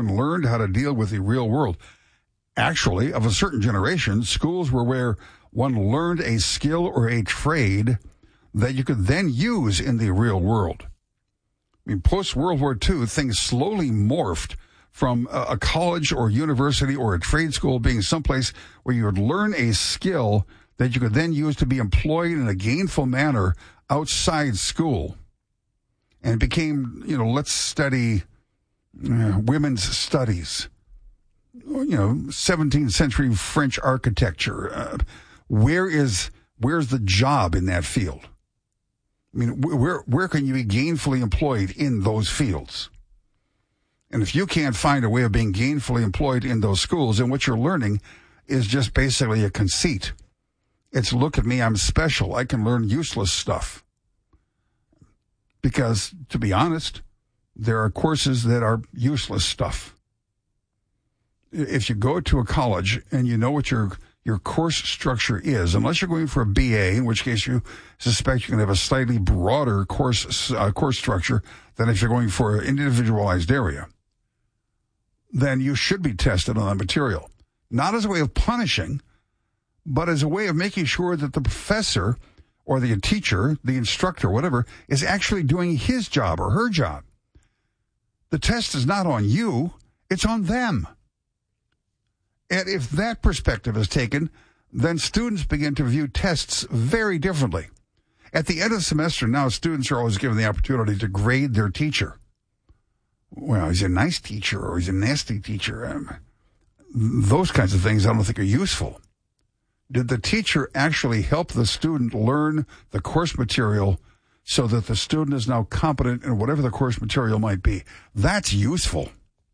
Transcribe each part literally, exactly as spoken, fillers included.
one learned how to deal with the real world. Actually, of a certain generation, schools were where one learned a skill or a trade that you could then use in the real world. I mean, post-World War Two, things slowly morphed from a college or university or a trade school being someplace where you would learn a skill that you could then use to be employed in a gainful manner outside school. And it became, you know, let's study uh, women's studies, you know, seventeenth century French architecture. Uh, where is, where's the job in that field? I mean, where, where can you be gainfully employed in those fields? And if you can't find a way of being gainfully employed in those schools, then what you're learning is just basically a conceit. It's, look at me, I'm special. I can learn useless stuff. Because, to be honest, there are courses that are useless stuff. If you go to a college and you know what your your course structure is, unless you're going for a B A, in which case you suspect you can have a slightly broader course uh, course structure than if you're going for an individualized area, then you should be tested on that material. Not as a way of punishing, but as a way of making sure that the professor or the teacher, the instructor, whatever, is actually doing his job or her job. The test is not on you, it's on them. And if that perspective is taken, then students begin to view tests very differently. At the end of the semester now, students are always given the opportunity to grade their teacher. Well, he's a nice teacher or he's a nasty teacher. Um, those kinds of things I don't think are useful. Did the teacher actually help the student learn the course material so that the student is now competent in whatever the course material might be? That's useful.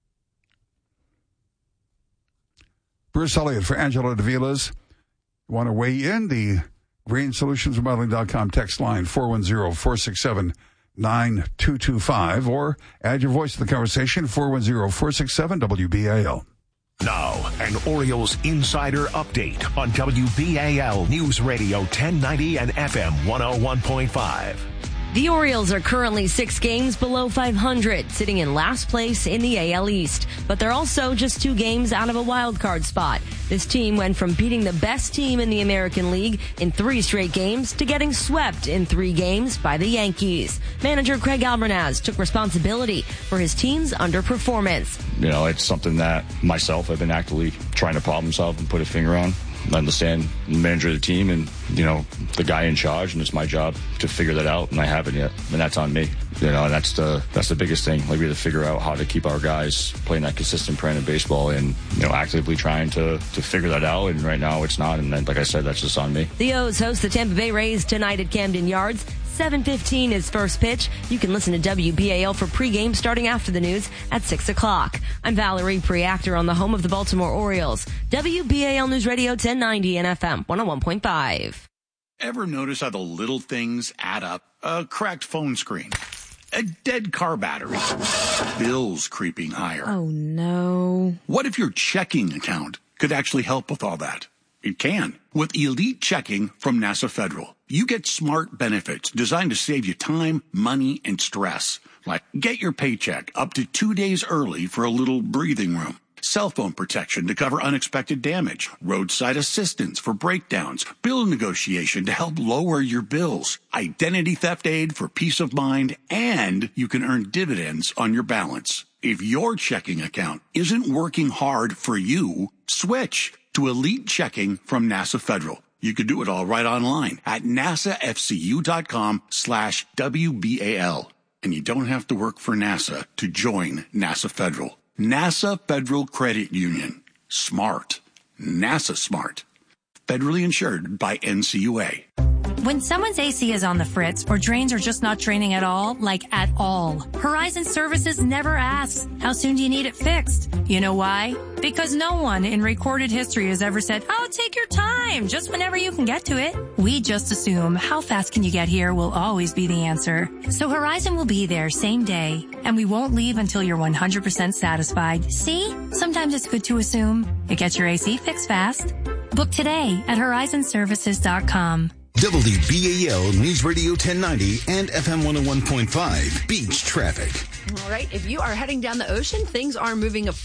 Bruce Elliott for Angela Davilas. You want to weigh in? The Green Solutions Remodeling dot com text line four one zero, four six seven, nine two two five or add your voice to the conversation four one zero, four six seven, W B A L. Now, an Orioles insider update on W B A L News Radio ten ninety and F M one oh one point five. The Orioles are currently six games below five hundred, sitting in last place in the A L East. But they're also just two games out of a wild card spot. This team went from beating the best team in the American League in three straight games to getting swept in three games by the Yankees. Manager Craig Albernaz took responsibility for his team's underperformance. You know, it's something that myself have been actively trying to problem solve and put a finger on. I understand the manager of the team and, you know, the guy in charge, and it's my job to figure that out, and I haven't yet, and that's on me. You know, and that's the that's the biggest thing. Like, we have to figure out how to keep our guys playing that consistent brand of baseball and, you know, actively trying to, to figure that out, and right now it's not, and then, like I said, that's just on me. The O's host the Tampa Bay Rays tonight at Camden Yards. seven fifteen is first pitch. You can listen to W B A L for pregame starting after the news at six o'clock. I'm Valerie Preactor on the home of the Baltimore Orioles. W B A L News Radio ten ninety and F M one oh one point five. Ever notice how the little things add up? A cracked phone screen, a dead car battery, bills creeping higher. Oh, no. What if your checking account could actually help with all that? It can. With Elite Checking from NASA Federal, you get smart benefits designed to save you time, money, and stress. Like, get your paycheck up to two days early for a little breathing room. Cell phone protection to cover unexpected damage. Roadside assistance for breakdowns. Bill negotiation to help lower your bills. Identity theft aid for peace of mind. And you can earn dividends on your balance. If your checking account isn't working hard for you, switch to Elite Checking from NASA Federal. You could do it all right online at nasafcu.com slash WBAL. And you don't have to work for NASA to join NASA Federal. NASA Federal Credit Union. Smart. NASA smart. Federally insured by N C U A. When someone's A C is on the fritz or drains are just not draining at all, like at all, Horizon Services never asks, how soon do you need it fixed? You know why? Because no one in recorded history has ever said, oh, take your time, just whenever you can get to it. We just assume how fast can you get here will always be the answer. So Horizon will be there same day, and we won't leave until you're one hundred percent satisfied. See? Sometimes it's good to assume. It gets your A C fixed fast. Book today at horizon services dot com. W B A L News Radio ten ninety and F M one oh one point five Beach Traffic. All right, if you are heading down the ocean, things are moving